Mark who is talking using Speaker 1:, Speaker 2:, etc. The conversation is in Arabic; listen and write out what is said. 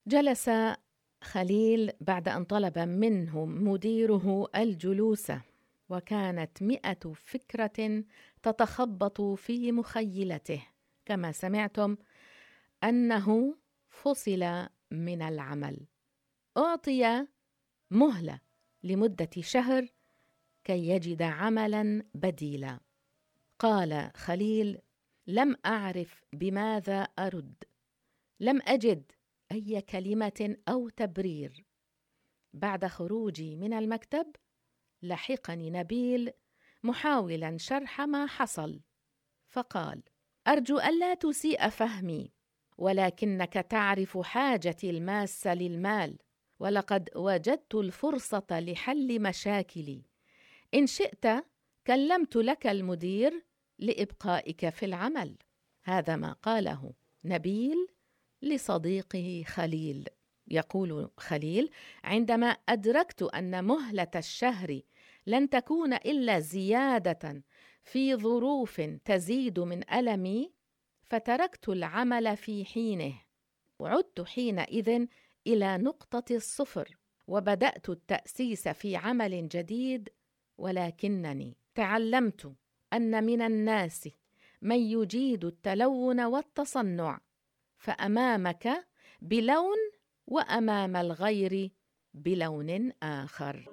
Speaker 1: جلس خليل بعد أن طلب منه مديره الجلوس، وكانت 100 فكرة تتخبط في مخيلته. كما سمعتم أنه فصل من العمل، أعطي مهلة لمدة شهر كي يجد عملا بديلا. قال خليل: لم أعرف بماذا أرد، لم أجد أي كلمة أو تبرير. بعد خروجي من المكتب لحقني نبيل محاولا شرح ما حصل، فقال: أرجو ألا تسيء فهمي، ولكنك تعرف حاجتي الماسة للمال، ولقد وجدت الفرصة لحل مشاكلي. إن شئت كلمت لك المدير لإبقائك في العمل. هذا ما قاله نبيل لصديقه خليل. يقول خليل: عندما أدركت أن مهلة الشهر لن تكون إلا زيادة في ظروف تزيد من ألمي، فتركت العمل في حينه، وعدت حينئذ إلى نقطة الصفر، وبدأت التأسيس في عمل جديد. ولكنني تعلمت أن من الناس من يجيد التلون والتصنع، فأمامك بلون وأمام الغير بلون آخر.